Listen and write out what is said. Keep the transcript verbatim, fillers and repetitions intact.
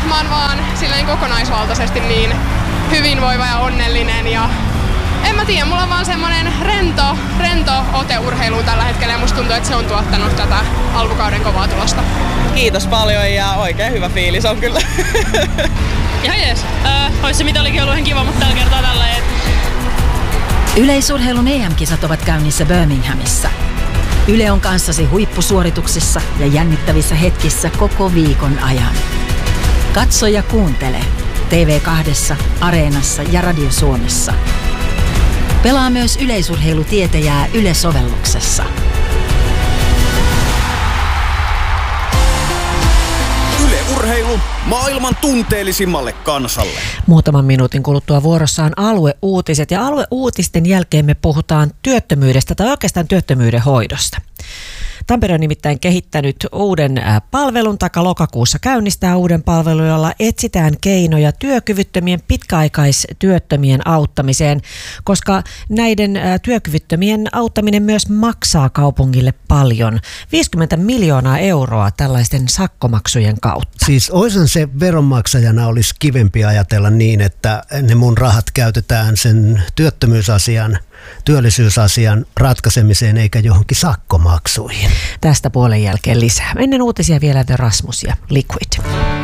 mä oon vaan silleen kokonaisvaltaisesti niin hyvinvoiva ja onnellinen ja en mä tiedä, mulla on vaan semmonen rento, rento ote urheiluun tällä hetkellä ja musta tuntuu, että se on tuottanut tätä alkukauden kovaa tulosta. Kiitos paljon ja oikein hyvä fiilis on kyllä. Ihan jees. Äh, ois se mitä olikin ollut ihan kiva, mutta tällä kertaa tälleen. Yleisurheilun E M-kisat ovat käynnissä Birminghamissa. Yle on kanssasi huippusuorituksissa ja jännittävissä hetkissä koko viikon ajan. Katso ja kuuntele T V kaksi, Areenassa ja Radio Suomessa. Pelaa myös yleisurheilutietäjää Yle-sovelluksessa. Yle Urheilu maailman tunteellisimmalle kansalle. Muutaman minuutin kuluttua vuorossa on alueuutiset ja alueuutisten jälkeen me puhutaan työttömyydestä tai oikeastaan työttömyyden hoidosta. Tampere on nimittäin kehittänyt uuden palvelun, taka lokakuussa käynnistää uuden palvelun, jolla etsitään keinoja työkyvyttömien pitkäaikaistyöttömien auttamiseen, koska näiden työkyvyttömien auttaminen myös maksaa kaupungille paljon. viisikymmentä miljoonaa euroa tällaisten sakkomaksujen kautta. Siis oisan se veronmaksajana olisi kivempi ajatella niin, että ne mun rahat käytetään sen työttömyysasian, työllisyysasian ratkaisemiseen eikä johonkin sakkomaksuihin. Tästä puolen jälkeen lisää. Ennen uutisia vielä The Rasmus ja Liquid.